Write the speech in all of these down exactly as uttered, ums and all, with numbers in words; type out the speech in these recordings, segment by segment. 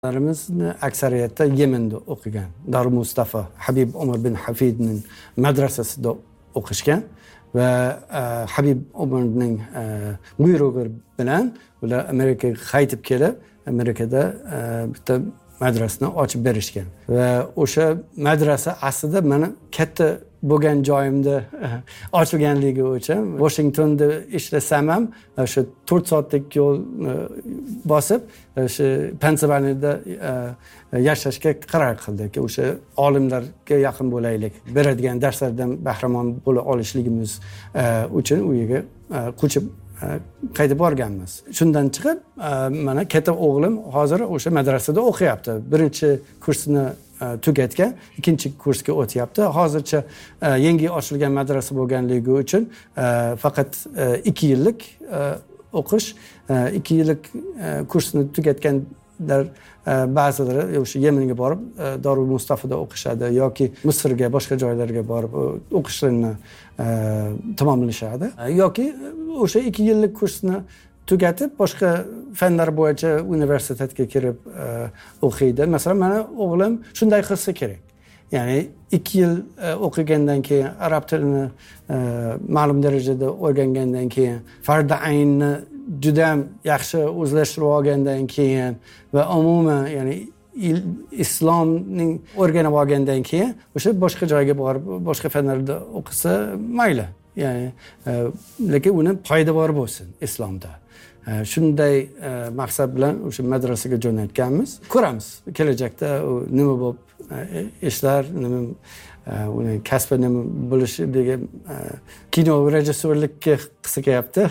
Larimizni aksariyatda Yemenda o'qigan. Darul Mustafa Habib Umar bin Hafidning madrasasida o'qishgan va Habib Umarning buyrug'i bilan ular Amerikaga qaytib kelib, Amerikada bitta madrasani ochib berishgan. Va o'sha madrasa aslida meni katta bo'lgan joyimda ochilganligi uchun Washingtonda ishlasam ham o'sha to'rt soatlik yo'l bosib o'sha Pensilvaniyada yashashga qaror qildik. O'sha olimlarga yaqin bo'laylik, beradigan darslardan bahramand bo'la olishligimiz uchun u yerga ko'chib qaytib borganmiz. Shundan chiqib, mana katta o'g'lim hozir o'sha madrasada o'qiyapti. Birinchi kursini tugatgan, ikkinchi kursga o'tyapti. Hozircha yangi ochilgan madrasa bo'lganligi uchun faqat ikki yillik o'qish, ikki yillik kursni tugatganlar ba'zilari o'sha Yemenga borib Darul Mustafada o'qishadi yoki Misrga, boshqa joylarga borib o'qishlarni tamomlashadi yoki o'sha ikki yillik kursni tugatib boshqa fanlar bo'yicha universitetga kirib o'qiydi. Masalan, meni o'g'lim shunday qilsa kerak. Ya'ni ikki yil o'qigandan keyin arab tilini ma'lum darajada o'rgangandan keyin fardi aynni juda ham yaxshi o'zlashtirib olgandan keyin va umuman ya'ni islomning o'rganib olgandan keyin o'sha boshqa joyga borib boshqa fanlarda o'qisa mayli. Ya'ni lekin uni foydavor bo'lsin islomda. Shunday maqsad bilan o'sha madrasaga jo'natganmiz. Ko'ramiz kelajakda u nima bo'lib ishlar, nima uni kasbi nima bo'lishi degan kino rejissyorlikka qilsa kelyapti.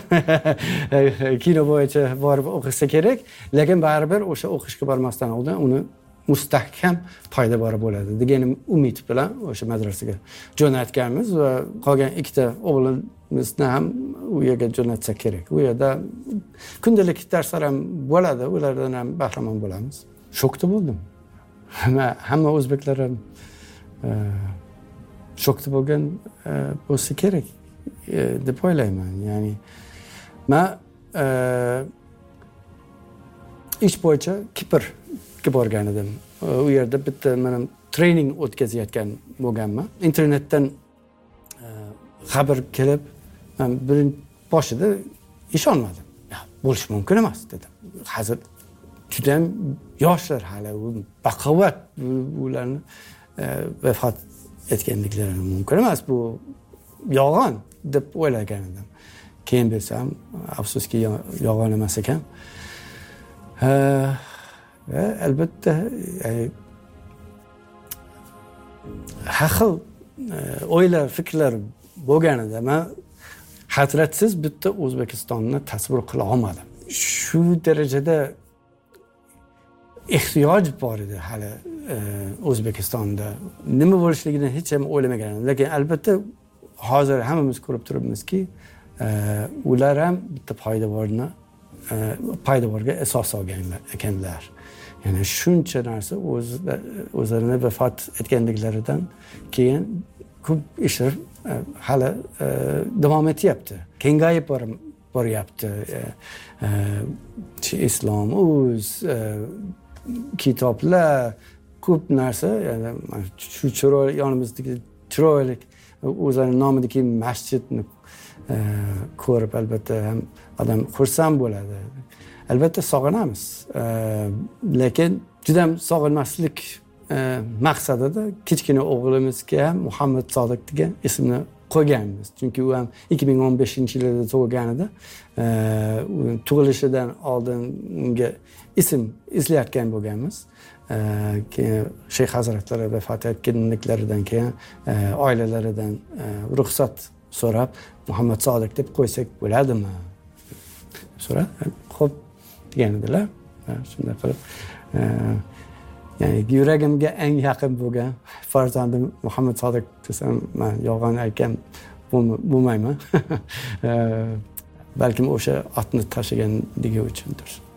Kino bo'yicha borib o'qisa kerak, lekin baribir o'sha o'qishga bormasdan oldin uni mustahkam foydavor bo'ladi degan umid bilan o'sha madrasaga jo'natganmiz va qolgan ikkita o'g'limizni ham u yerga jo'natsa kerak. U yerda kundalik darslar ham bo'ladi, ulardan ham bahramand bo'lamiz. Shokda bo'ldim. Hamma hamma o'zbeklar ham shokda bo'lgan bo'lsa kerak deb o'ylayman. Ya'ni men ish bo'yicha Kiprga borgan edim. U yerda bitta men treyning o'tkazayotgan bo'lganman. Internetdan xabar kelib, men birinchi boshida ishonmadim. Bo'lish mumkin emas dedim. Hozir juda ham yoshlar hali, baquvvat ularni vafot etganliklari mumkin emas, bu yolg'on deb o'ylagan edim. Keyin bilsam, afsuski yolg'on emas ekan. Va albatta har xil o'ylar, fikrlar bo'lganida men hasratsiz bitta O'zbekistonni tasavvur qila olmadim. Shu darajada ehtiyoj bor edi hali O'zbekistonda. Nima bo'lishligini hech ham o'ylamagan edim. Lekin albatta hozir hammamiz ko'rib turibmizki, ular ham bitta foydavorni foydavorga asos solganlar ekanlar. Ya'ni shuncha narsa o'zlarini vafot etganliklaridan keyin ko'p ishlar hali davom etyapti. Kengayib boryapti. Islom, o'z kitoblar, ko'p narsa, ya'ni shu chiroyli yonimizdagi chiroyli o'zlarining nomidagi masjidni ko'rib albatta ham odam xursand bo'ladi. Albatta sog'inamiz. Lekin juda ham sog'inmaslik maqsadida kichkina o'g'limizga ham Muhammad Sodiq degan ismni qo'yganmiz. Chunki u ham ikki ming o'n beshinchi yilda tug'ilgan edi. Tug'ilishidan oldin unga ism izlayotgan bo'lganmiz. Keyin Shayx hazratlari vafot etganliklaridan keyin oilalaridan ruxsat so'rab Muhammad Sodiq deb qo'ysak bo'ladimi? So'rab, xo'p degan edilar. Shunday qilib, ya'ni yuragimga eng yaqin bo'lgan farzandim Muhammad Sodiq desam, men yolg'on aytgan bo'lmayman. Balkim o'sha otni tashiganligi uchundir.